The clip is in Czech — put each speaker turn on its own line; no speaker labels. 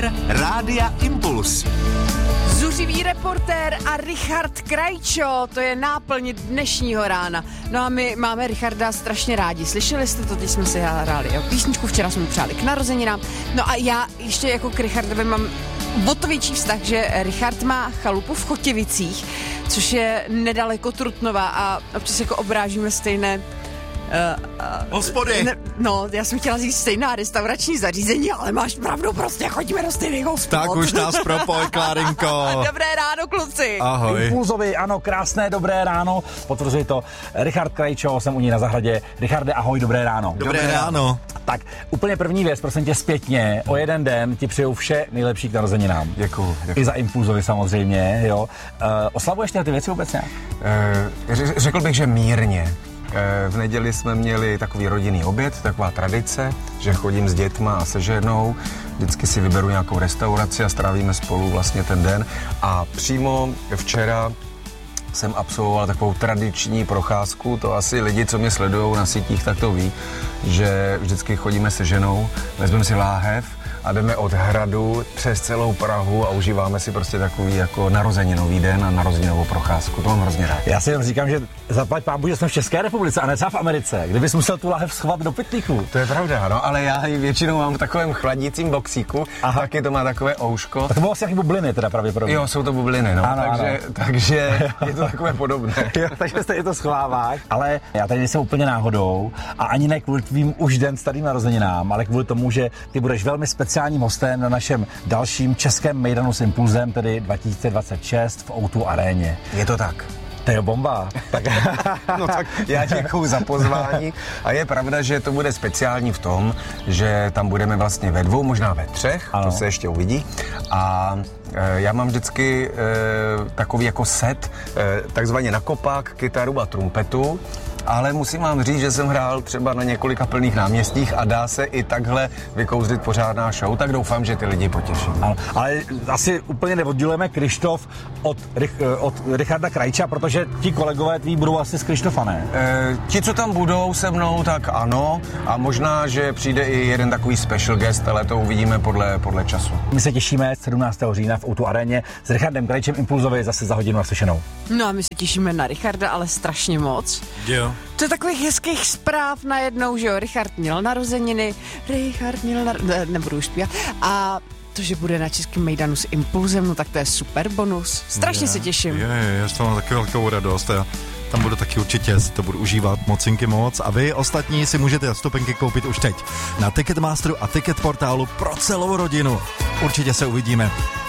Reportér Rádia Impuls.
Zuřivý reportér a Richard Krajčo, to je náplň dnešního rána. No a my máme Richarda strašně rádi. Slyšeli jste to, teď jsme si hráli písničku, včera jsme mu přáli k narozeninám. No a já ještě jako k Richardovi mám o to větší vztah, že Richard má chalupu v Chotěvicích, což je nedaleko Trutnova a občas jako obrážíme stejné
hospody.
No, já jsem chtěla říct stejná restaurační zařízení, ale máš pravdu, prostě chodíme do stejných hospod.
Tak už nás propoj, Klárinko.
Dobré ráno, kluci.
Ahoj.
Impulzovi, ano, krásné dobré ráno, potvrzuji to. Richard Krajčo, jsem u ní na zahradě. Richarde, ahoj, dobré ráno.
Dobré ráno.
Tak, úplně první věc, prosím tě, zpětně, o jeden den ti přeju vše nejlepší k narozeninám.
Děkuju.
I za Impulzovi samozřejmě, jo. Oslavuješ ty věci vůbec nějak?
Řekl bych, že mírně. V neděli jsme měli takový rodinný oběd, taková tradice, že chodím s dětma a se ženou, vždycky si vyberu nějakou restauraci a strávíme spolu vlastně ten den. A přímo včera jsem absolvoval takovou tradiční procházku, to asi lidi, co mě sledujou na sítích, tak to ví, že vždycky chodíme se ženou, vezmeme si láhev a jdeme od hradu přes celou Prahu a užíváme si prostě takový jako narozeninový den a narozeninovou procházku. To mám hrozně rád.
Já si jenom říkám, že zaplať pánbůh, že jsme v České republice a ne třeba v Americe. Kdybys musel tu láhev schovat do pytlíku.
To je pravda, no, ale já ji většinou mám v takovém chladícím boxíku, taky to má takové ouško.
Tak to bylo asi jaký bubliny teda pravděpodobně.
Jo, jsou to bubliny, no,
ano,
takže je to takové podobné.
Jo, takže jste to schováváš, ale já tady nejsem úplně náhodou a ani ne kvůli tvým už den starým narozeninám, ale kvůli tomu, že ty budeš velmi speciálním hostem na našem dalším českém mejdanu s Impulzem, tedy 2026 v O2 aréně.
Je to tak.
To je bomba. Tak.
No tak já děkuju za pozvání a je pravda, že to bude speciální v tom, že tam budeme vlastně ve dvou, možná ve třech, ano. To se ještě uvidí a já mám vždycky takový jako set, takzvaně na kopák, kytaru a trumpetu, ale musím vám říct, že jsem hrál třeba na několika plných náměstích a dá se i takhle vykouzlit pořádná show, tak doufám, že ty lidi potěší.
Ano, ale asi úplně neoddělujeme Krištof od Richarda Krajča, protože ti kolegové tví budou asi z Krištofa, ne?
Ti, co tam budou se mnou, tak ano a možná, že přijde i jeden takový special guest, ale to uvidíme podle času.
My se těšíme 17. října v O2 aréně s Richardem Krajčem Impulzovi zase za hodinu naslyšenou.
No a my se těšíme na Richarda, ale strašně moc.
Jo.
To je takových hezkých zpráv najednou, že jo, Richard měl narozeniny, nebudu už zpívat, a to, že bude na českém mejdanu s Impulzem, no tak to je super bonus. Strašně se těším.
Já z toho mám taky velkou radost. Já tam budu taky určitě, si to budu užívat mocinky moc a vy ostatní si můžete vstupenky koupit už teď na Ticketmasteru a Ticketportálu pro celou rodinu. Určitě se uvidíme.